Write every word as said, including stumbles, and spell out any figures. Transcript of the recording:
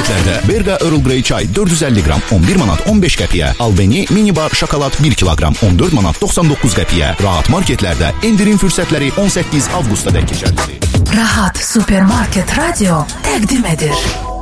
marketlərdə Berqa Earl Grey çay dörd yüz əlli qram on bir manat on beş qəpiyə, Albeni mini bar şokolad bir kiloqram on dörd manat doxsan doqquz qəpiyə. Rahat marketlərdə endirim fürsətləri on səkkiz avqustadək keçərlidir. Rahat Supermarket Radio təqdim edir.